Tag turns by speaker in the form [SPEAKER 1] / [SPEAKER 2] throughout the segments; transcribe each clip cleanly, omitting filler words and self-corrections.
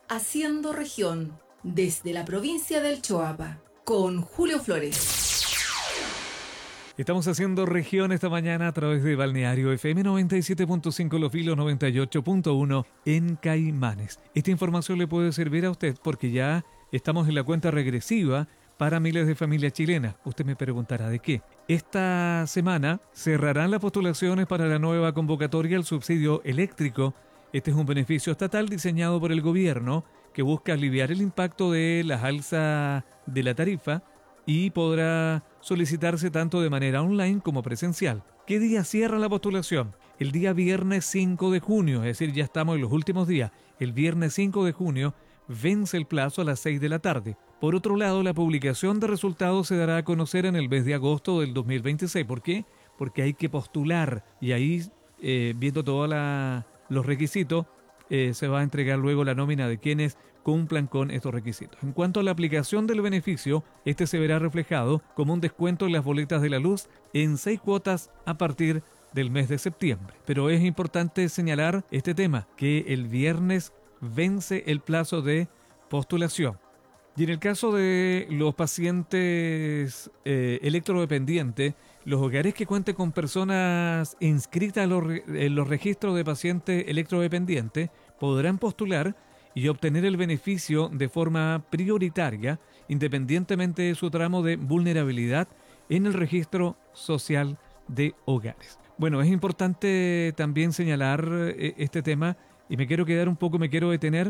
[SPEAKER 1] Haciendo región desde la provincia del Choapa con Julio Flores.
[SPEAKER 2] Estamos haciendo región esta mañana a través de Balneario FM 97.5 Los Vilos, 98.1 en Caimanes. Esta información le puede servir a usted porque ya estamos en la cuenta regresiva para miles de familias chilenas. Usted me preguntará de qué. Esta semana cerrarán las postulaciones para la nueva convocatoria al subsidio eléctrico. Este es un beneficio estatal diseñado por el gobierno que busca aliviar el impacto de las alzas de la tarifa y podrá solicitarse tanto de manera online como presencial. ¿Qué día cierra la postulación? El día viernes 5 de junio, es decir, ya estamos en los últimos días. El viernes 5 de junio vence el plazo a las 6 de la tarde. Por otro lado, la publicación de resultados se dará a conocer en el mes de agosto del 2026. ¿Por qué? Porque hay que postular y ahí, viendo todos los requisitos, se va a entregar luego la nómina de quienes cumplan con estos requisitos. En cuanto a la aplicación del beneficio, este se verá reflejado como un descuento en las boletas de la luz en 6 cuotas a partir del mes de septiembre. Pero es importante señalar este tema, que el viernes vence el plazo de postulación. Y en el caso de los pacientes electrodependientes, los hogares que cuenten con personas inscritas en los registros de pacientes electrodependientes podrán postular y obtener el beneficio de forma prioritaria, independientemente de su tramo de vulnerabilidad en el registro social de hogares. Bueno, es importante también señalar este tema y me quiero detener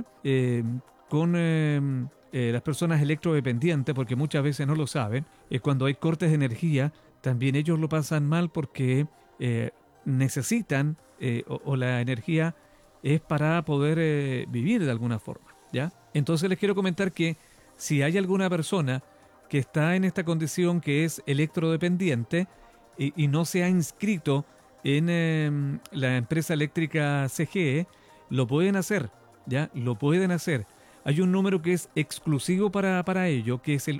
[SPEAKER 2] con las personas electrodependientes, porque muchas veces no lo saben. Cuando hay cortes de energía, también ellos lo pasan mal porque necesitan o la energía es para poder vivir de alguna forma, ¿ya? Entonces les quiero comentar que si hay alguna persona que está en esta condición, que es electrodependiente y no se ha inscrito en la empresa eléctrica CGE, lo pueden hacer, ¿ya? Lo pueden hacer. Hay un número que es exclusivo para ello, que es el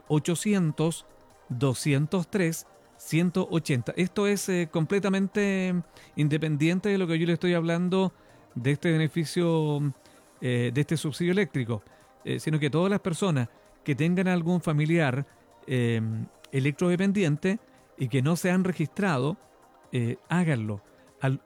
[SPEAKER 2] 800-203-180. Esto es completamente independiente de lo que yo le estoy hablando de este beneficio, de este subsidio eléctrico, sino que todas las personas que tengan algún familiar electrodependiente y que no se han registrado, háganlo al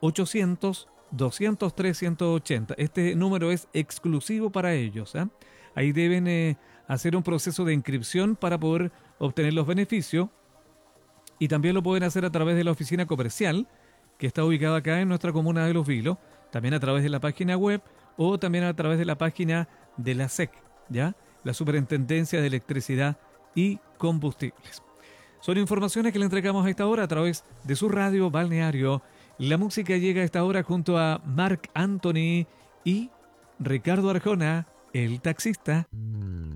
[SPEAKER 2] 800-203-180. Este número es exclusivo para ellos, ¿eh? Ahí deben hacer un proceso de inscripción para poder obtener los beneficios y también lo pueden hacer a través de la oficina comercial que está ubicada acá en nuestra comuna de Los Vilos, también a través de la página web o también a través de la página de la SEC, ¿ya? La Superintendencia de Electricidad y Combustibles. Son informaciones que le entregamos a esta hora a través de su radio Balneario. La música llega a esta hora junto a Marc Anthony y Ricardo Arjona, el taxista.